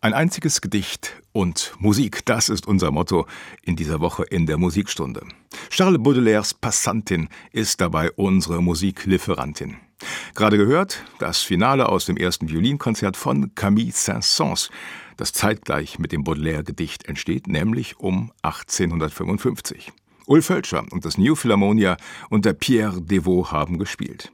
Ein einziges Gedicht und Musik, das ist unser Motto in dieser Woche in der Musikstunde. Charles Baudelaires Passantin ist dabei unsere Musiklieferantin. Gerade gehört das Finale aus dem ersten Violinkonzert von Camille Saint-Saëns, das zeitgleich mit dem Baudelaire-Gedicht entsteht, nämlich um 1855. Ulf Hölscher und das New Philharmonia unter Pierre Devaux haben gespielt.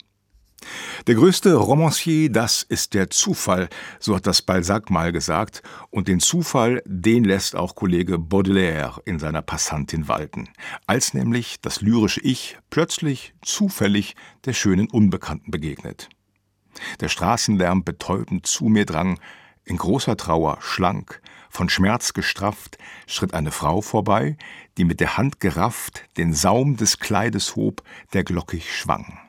Der größte Romancier, das ist der Zufall, so hat das Balzac mal gesagt, und den Zufall, den lässt auch Kollege Baudelaire in seiner Passantin walten, als nämlich das lyrische Ich plötzlich, zufällig der schönen Unbekannten begegnet. Der Straßenlärm betäubend zu mir drang, in großer Trauer, schlank, von Schmerz gestrafft, schritt eine Frau vorbei, die mit der Hand gerafft den Saum des Kleides hob, der glockig schwang.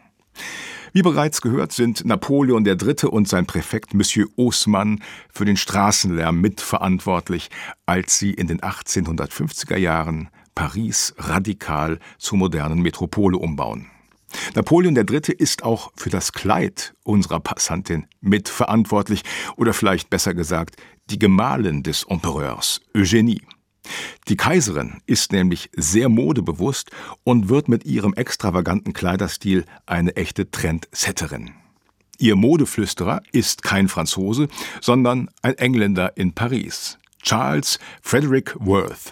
Wie bereits gehört, sind Napoleon III. Und sein Präfekt Monsieur Haussmann für den Straßenlärm mitverantwortlich, als sie in den 1850er Jahren Paris radikal zur modernen Metropole umbauen. Napoleon III. Ist auch für das Kleid unserer Passantin mitverantwortlich, oder vielleicht besser gesagt, die Gemahlin des Empereurs, Eugénie. Die Kaiserin ist nämlich sehr modebewusst und wird mit ihrem extravaganten Kleiderstil eine echte Trendsetterin. Ihr Modeflüsterer ist kein Franzose, sondern ein Engländer in Paris, Charles Frederick Worth.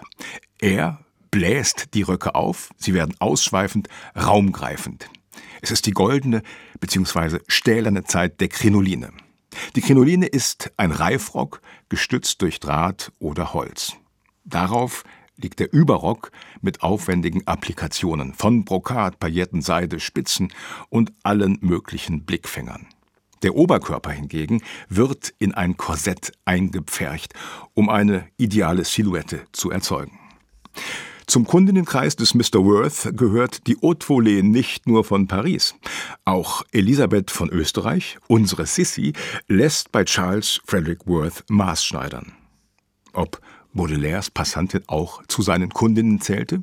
Er bläst die Röcke auf, sie werden ausschweifend, raumgreifend. Es ist die goldene bzw. stählerne Zeit der Krinoline. Die Krinoline ist ein Reifrock, gestützt durch Draht oder Holz. Darauf liegt der Überrock mit aufwendigen Applikationen von Brokat, Pailletten, Seide, Spitzen und allen möglichen Blickfängern. Der Oberkörper hingegen wird in ein Korsett eingepfercht, um eine ideale Silhouette zu erzeugen. Zum Kundinnenkreis des Mr. Worth gehört die Haute Volée nicht nur von Paris. Auch Elisabeth von Österreich, unsere Sissi, lässt bei Charles Frederick Worth maßschneidern. Ob Baudelaires Passantin auch zu seinen Kundinnen zählte?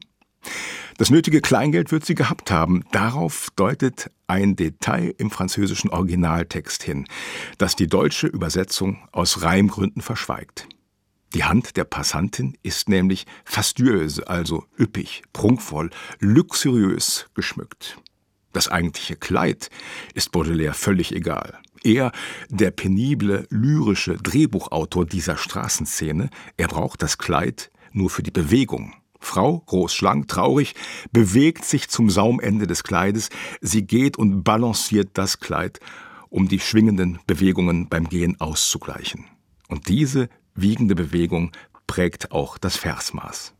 Das nötige Kleingeld wird sie gehabt haben. Darauf deutet ein Detail im französischen Originaltext hin, das die deutsche Übersetzung aus Reimgründen verschweigt. Die Hand der Passantin ist nämlich fastuös, also üppig, prunkvoll, luxuriös geschmückt. Das eigentliche Kleid ist Baudelaire völlig egal. Er, der penible, lyrische Drehbuchautor dieser Straßenszene, er braucht das Kleid nur für die Bewegung. Frau, groß, schlank, traurig, bewegt sich zum Saumende des Kleides. Sie geht und balanciert das Kleid, um die schwingenden Bewegungen beim Gehen auszugleichen. Und diese wiegende Bewegung prägt auch das Versmaß.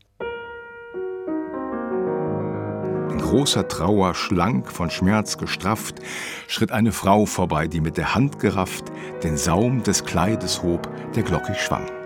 In großer Trauer, schlank, von Schmerz gestrafft, schritt eine Frau vorbei, die mit der Hand gerafft den Saum des Kleides hob, der glockig schwang.